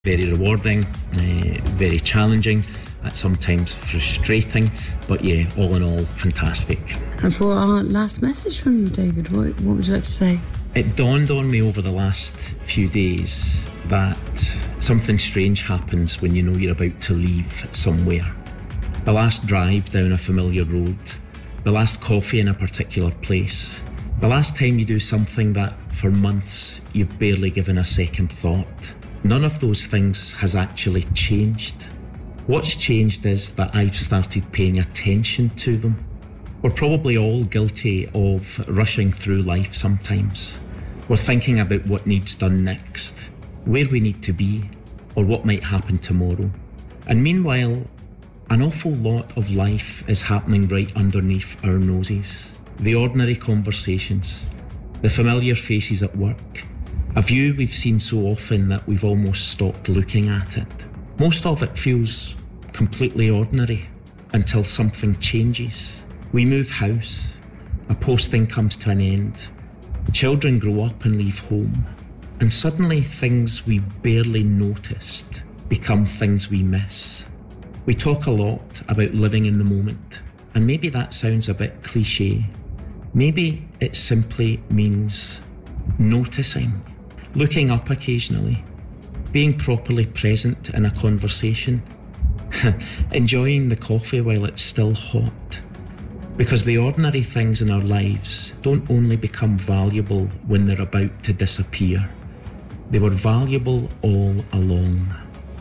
Very rewarding, very challenging, at sometimes frustrating, but yeah, all in all, fantastic. And for our last message from you, David, what would you like to say? It dawned on me over the last few days that something strange happens when you know you're about to leave somewhere. The last drive down a familiar road, the last coffee in a particular place, the last time you do something that for months you've barely given a second thought. None of those things has actually changed. What's changed is that I've started paying attention to them. We're probably all guilty of rushing through life sometimes. We're thinking about what needs done next, where we need to be, or what might happen tomorrow. And meanwhile, an awful lot of life is happening right underneath our noses. The ordinary conversations, the familiar faces at work, a view we've seen so often that we've almost stopped looking at it. Most of it feels completely ordinary until something changes. We move house, a posting comes to an end, children grow up and leave home, and suddenly things we barely noticed become things we miss. We talk a lot about living in the moment, and maybe that sounds a bit cliche. Maybe it simply means noticing, looking up occasionally, being properly present in a conversation, enjoying the coffee while it's still hot. Because the ordinary things in our lives don't only become valuable when they're about to disappear. They were valuable all along.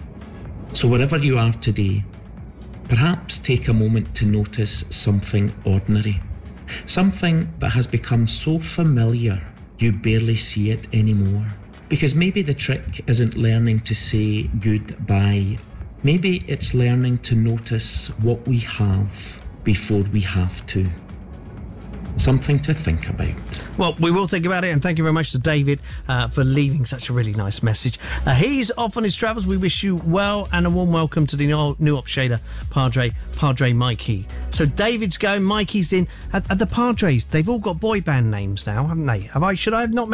So wherever you are today, perhaps take a moment to notice something ordinary, something that has become so familiar you barely see it anymore. Because maybe the trick isn't learning to say goodbye. Maybe it's learning to notice what we have before we have to. Something to think about. Well, we will think about it, and thank you very much to David for leaving such a really nice message. He's off on his travels. We wish you well, and a warm welcome to the new Opshader Padre Mikey. So David's going, Mikey's in. At the Padres, they've all got boy band names now, haven't they? Should I have not